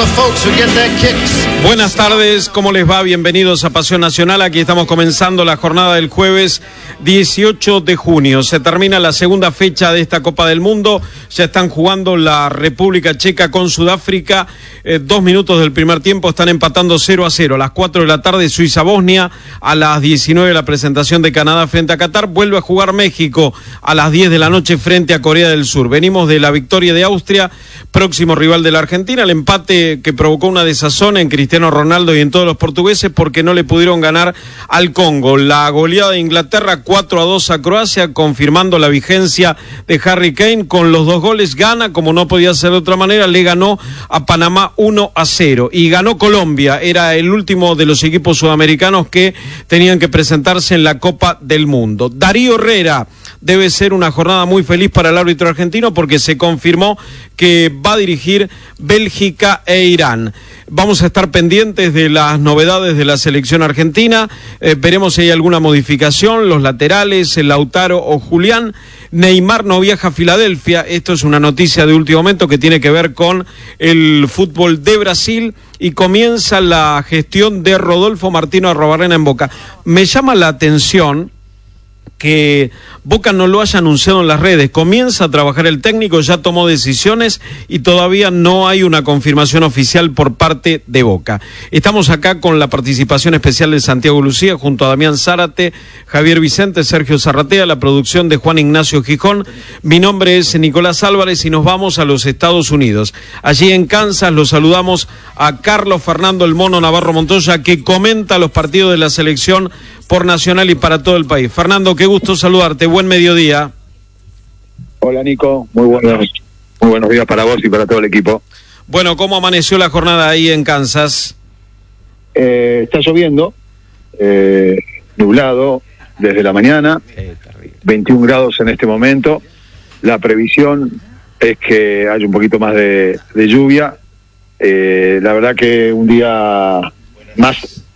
Buenas tardes, ¿cómo les va? Bienvenidos a Pasión Nacional. Aquí estamos comenzando la jornada del jueves 18 de junio. Se termina la segunda fecha de esta Copa del Mundo. Ya están jugando la República Checa con Sudáfrica. 2 minutos del primer tiempo, están empatando 0-0. A las 4 de la tarde Suiza-Bosnia. A las 19 la presentación de Canadá frente a Qatar. Vuelve a jugar México a las 10 de la noche frente a Corea del Sur. Venimos de la victoria de Austria, próximo rival de la Argentina. El empate que provocó una desazón en Cristiano Ronaldo y en todos los portugueses porque no le pudieron ganar al Congo. La goleada de Inglaterra 4-2 a Croacia, confirmando la vigencia de Harry Kane. Con los 2 goles gana, como no podía ser de otra manera, le ganó a Panamá 1-0. Y ganó Colombia, era el último de los equipos sudamericanos que tenían que presentarse en la Copa del Mundo. Darío Herrera, debe ser una jornada muy feliz para el árbitro argentino porque se confirmó que va a dirigir Bélgica e Irán. Vamos a estar pendientes de las novedades de la selección argentina. Veremos si hay alguna modificación, los laterales, el Lautaro o Julián. Neymar no viaja a Filadelfia. Esto es una noticia de último momento que tiene que ver con el fútbol de Brasil. Y comienza la gestión de Rodolfo Martino Arrobarrena en Boca. Me llama la atención que Boca no lo haya anunciado en las redes. Comienza a trabajar el técnico, ya tomó decisiones y todavía no hay una confirmación oficial por parte de Boca. Estamos acá con la participación especial de Santiago Lucía junto a Damián Zárate, Javier Vicente, Sergio Zarratea, la producción de Juan Ignacio Gijón. Mi nombre es Nicolás Álvarez y nos vamos a los Estados Unidos. Allí en Kansas los saludamos a Carlos Fernando El Mono Navarro Montoya, que comenta los partidos de la selección por Nacional y para todo el país. Fernando, qué gusto saludarte, buen mediodía. Hola Nico, muy buenos días para vos y para todo el equipo. Bueno, ¿cómo amaneció la jornada ahí en Kansas? Está lloviendo, nublado desde la mañana, 21 grados en este momento. La previsión es que haya un poquito más de lluvia. La verdad que un día más